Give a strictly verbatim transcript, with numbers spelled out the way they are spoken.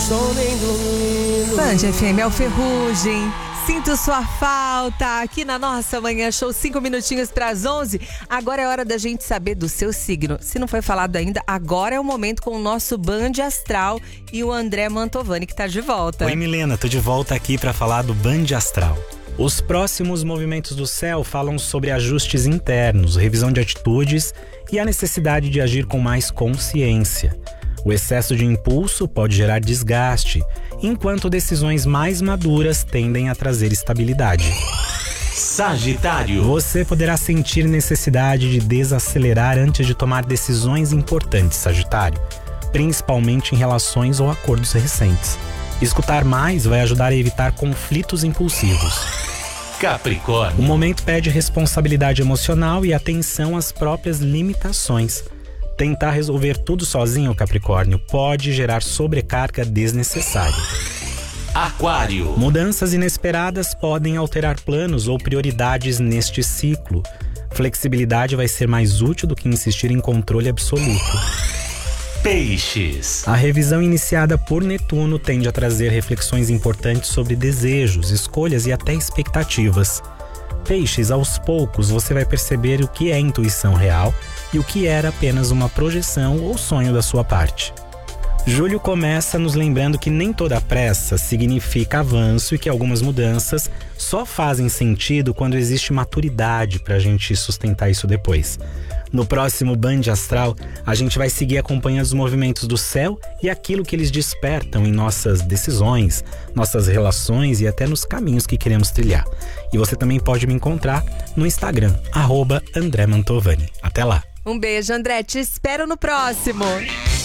estou nem dormindo. Band F M é o Ferrugem. Sinto sua falta aqui na nossa Manhã Show, cinco minutinhos para as onze. Agora é hora da gente saber do seu signo. Se não foi falado ainda, agora é o momento com o nosso Band Astral e o André Mantovani, que tá de volta. Oi, Milena, tô de volta aqui para falar do Band Astral. Os próximos movimentos do céu falam sobre ajustes internos, revisão de atitudes e a necessidade de agir com mais consciência. O excesso de impulso pode gerar desgaste, enquanto decisões mais maduras tendem a trazer estabilidade. Sagitário. Você poderá sentir necessidade de desacelerar antes de tomar decisões importantes, Sagitário, principalmente em relações ou acordos recentes. Escutar mais vai ajudar a evitar conflitos impulsivos. Capricórnio. O momento pede responsabilidade emocional e atenção às próprias limitações. Tentar resolver tudo sozinho, Capricórnio, pode gerar sobrecarga desnecessária. Aquário. Mudanças inesperadas podem alterar planos ou prioridades neste ciclo. Flexibilidade vai ser mais útil do que insistir em controle absoluto. Peixes. A revisão iniciada por Netuno tende a trazer reflexões importantes sobre desejos, escolhas e até expectativas. Peixes, aos poucos você vai perceber o que é intuição real e o que era apenas uma projeção ou sonho da sua parte. Julho começa nos lembrando que nem toda pressa significa avanço e que algumas mudanças só fazem sentido quando existe maturidade para a gente sustentar isso depois. No próximo Band Astral, a gente vai seguir acompanhando os movimentos do céu e aquilo que eles despertam em nossas decisões, nossas relações e até nos caminhos que queremos trilhar. E você também pode me encontrar no Instagram, arroba André Mantovani. Até lá! Um beijo, André. Te espero no próximo.